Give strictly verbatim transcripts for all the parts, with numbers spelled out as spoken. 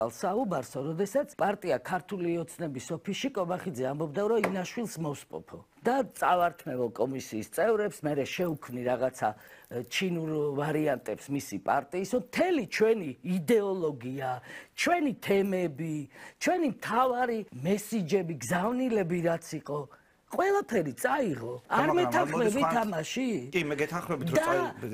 საუბარსო, როდესაც პარტია ქართული ოცნების ოფისში კობახიძე ამბობდა, რომ ინაშვილს მოვსპოფო. და წავართმევო კომისიის წევრებს, მერე შევქმნი რაღაცა ჩინურ ვარიანტებს მისი პარტიისო, მთელი ჩვენი იდეოლოგია, ჩვენი თემები, ჩვენი მთავარი მესიჯები, გზავნილები რაც იყო, ყველაფერი წაიღო. არ მეთანხმებით თამაში? კი, მე გეთანხმებით, რომ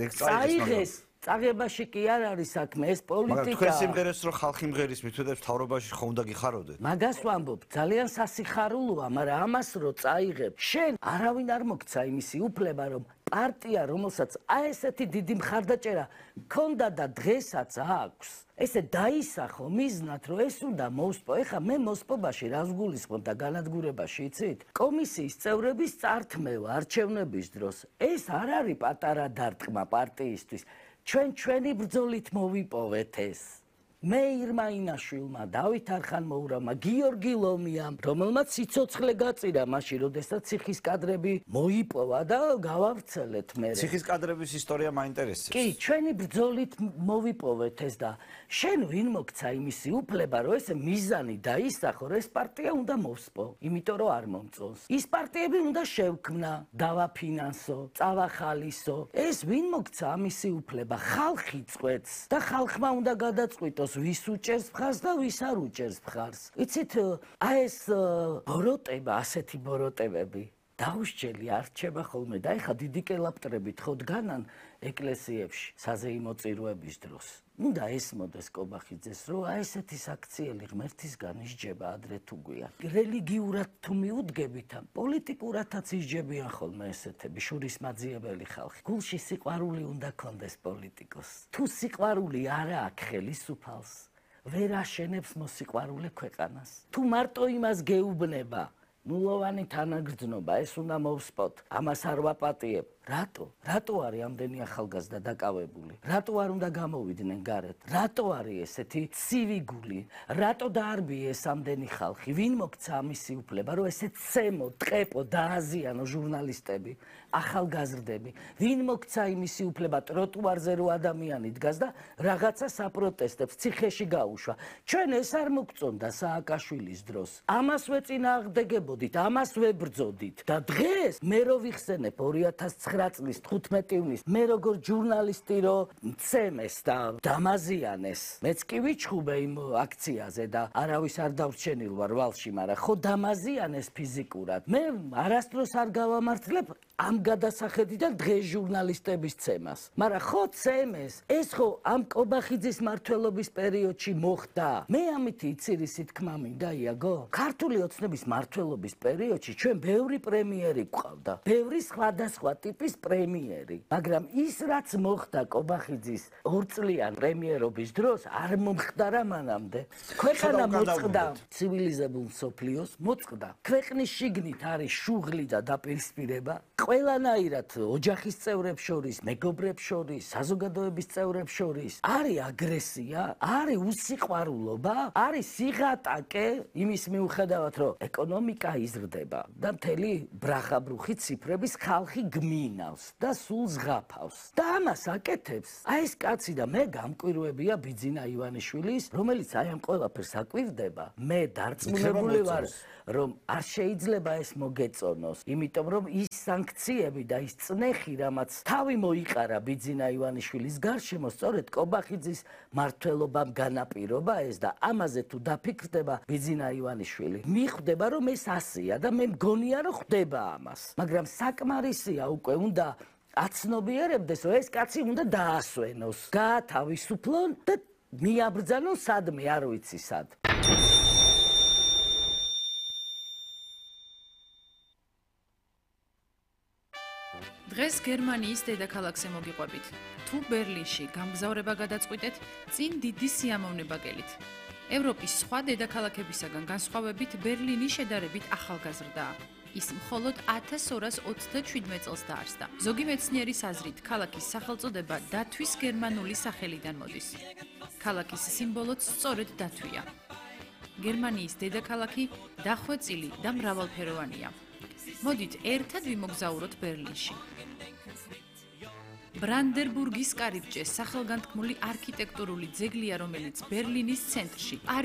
წაიღეს. წაღებაში კი არ არის საქმე, ეს პოლიტიკა. მაგრამ თქვენ სიმღერას რო ხალხი მღერის მithვედებს მთავრობაში ხომ უნდა გიხაროდეთ? მაგას ვამბობ, ძალიან სასიხარულოა, მაგრამ ამას რო წაიღებ, შენ არავინ არ მოგცა იმისი უფლება, რომ პარტია, რომელსაც აი ესეთი დიდი მხარდაჭერა ქონდა და დღესაც აქვს, ესე დაისახო მიზნად, რომ ეს უნდა მოვსპო. ეხა მე მოსპობაში რას გულისხმობ და განადგურებაში იცით? კომისიის წევრების წართმევა არჩევნების დროს. ეს არ არის პატარა დარტყმა პარტიისთვის. ჩვენ ჩვენი ბრძოლით მოვიპოვეთ ეს. მე ირმა ინაშვილმა, დავით არხანმოურავმა, გიორგი ლომიამ, რომელმაც სიცოცხლე გაწირა მაშინ, როდესაც ციხის კადრები მოიპოვა და გავავრცელეთ მე. ციხის კადრების ისტორია მაინტერესებს. კი, ჩვენი ბრძოლით მოვიპოვეთ ეს და შენ ვინ მოგცა იმისი უფლება, რომ ეს მიზანი დაისახო, რომ ეს პარტია უნდა მოვსპო, იმიტომ რომ არ მომწონს. ის პარტიები უნდა შევქმნა, დავაფინანსო, წავახალისო. ეს ვინ მოგცა ამისი უფლება? ხალხი წყვეტს და ხალხმა უნდა გადაწყვიტოს ვის უჭერს მხარს და ვის არ უჭერს მხარს. იცით, აი ეს ბოროტება, ასეთი ბოროტებები დაუსჯელი არ რჩება ხოლმე და ეხა დიდი კელაპტრებით ხო დგანან ეკლესიებში საზეიმო წირვების დროს. უნდა ესმოდეს კობახიძეს, რომ აი ესეთი საქციელი ღმერთისგან ისჯება ადრე თუ გვიან. რელიგიურად თუ მიუდგებით, ამ პოლიტიკურათაც ისჯებიან ხოლმე ესეთები შურისმაძიებელი ხალხი. გულში სიყვარული უნდა კონდეს პოლიტიკოს. თუ სიყვარული არ აქვს ხელისუფალს, ვერ აშენებს მოსიყვარულე ქვეყანას. თუ მარტო იმას გეუბნება, ნულოვანი თანაგრძნობა, ეს უნდა მოვსპოთ, ამას არ ვაპატიებ. რატო? რატო არის ამდენი ახალგაზრდა დაკავებული? რატო არ უნდა გამოვიდნენ გარეთ? რატო არის ესეთი ცივი გული? რატო დაარბიეს ამდენი ხალხი? ვინ მოგცა ამისი უფლება, რომ ესე ცემო, ტყეპო, დააზიანო ჟურნალისტები, ახალგაზრდები? ვინ მოგცა იმისი უფლება ტროტუარზე რო ადამიანი დგას და რაღაცა საპროტესტებს ციხეში გაუშვა? ჩვენ ეს არ მოგწონდა სააკაშვილის დროს. ამას ვეწინააღმდეგებოდით, ამას ვებრძოდით და დღეს მე რო ვიხსენებ ორი ათას ცხრა წლის თხუთმეტი ივნის მე როგორ ჟურნალისტი რო მცემეს და დამაზიანეს. მეც კი ვიჩხუბე იმ აქციაზე და არავის არ დავრჩენილ ვარ ვალში, მაგრამ ხო დამაზიანეს ფიზიკურად. მე არასდროს არ გავამართლებ ამ გადასახედიდან დღეს ჟურნალისტების ცემას. მაგრამ ხო ცემეს, ეს ხო ამ კობახიძის მმართველობის პერიოდში მოხდა. მე ამით იცი თქმა მინდა იაგო. ქართული ოცნების მმართველობის პერიოდში ჩვენ ბევრი პრემიერი გვყავდა. ბევრი სხვადასხვა ტიპის პრემიერი. მაგრამ ის რაც მოხდა კობახიძის ორწლიან პრემიერობის დროს არ მომხდარა მანამდე. ქვეყანა მოწყდა ცივილიზებულ მსოფლიოს, მოწყდა. ქვეყნის შიგნით არის შუღლი და დაპირისპირება. ყველანაირად ოჯახის წევრებს შორის, მეგობრებს შორის, საზოგადოების წევრებს შორის არის აგრესია, არის უსიყვარულობა, არის სიღატაკე იმის მიუხედავად, რომ ეკონომიკა იზრდება და მთელი ბრახაბრუხი ციფრების ხალხი გმინავს და სულ ზღაფავს. და ამას აკეთებს აი ეს კაცი და მე გამკვირვებია ბიძინა ივანიშვილის, რომელიც აი ამ ყველაფერს აკვირდება. მე დარწმუნებული ვარ, რომ არ შეიძლება ეს მოგეწონოს, იმიტომ რომ ის სანქციები და ის წნეხი, რამაც თავი მოიყარა ბიძინა ივანიშვილის გარშემო, სწორედ კობახიძის მმართველობამ განაპირობა ეს და ამაზე თუ დაფიქრდება ბიძინა ივანიშვილი, მიხვდება რომ ეს ასეა და მე მგონია რომ ხვდება ამას. მაგრამ საკმარისია უკვე უნდა აცნობიერებდეს, რომ ეს კაცი უნდა დაასვენოს, გაათავისუფლონ და მიაბრძანონ სადმე, არ ვიცი სად. დღეს გერმანიის დედაქალაქზე მოგიყვებით. თუ ბერლინში გამგზავრება გადაწყვიტეთ, წინ დიდი სიამოვნება გელით. ევროპის სხვა დედაქალაქებისაგან განსხვავებით, ბერლინი შედარებით ახალგაზრდაა. ის მხოლოდ ათას ორას ოცდაშვიდმეტ წელს დაარსდა. ზოგი მეცნიერის აზრით, ქალაქის სახელწოდება დათვის გერმანული სახელიდან მოდის. ქალაქის სიმბოლოც სწორედ დათვია. გერმანიის დედაქალაქი დახვეწილი და მრავალფეროვანია. მოდით ერთად ვიმოგზაუროთ ბერლინში. ბრანდენბურგის კარიბჭე სახელგანთქმული არქიტექტურული ძეგლია, რომელიც ბერლინის ცენტრში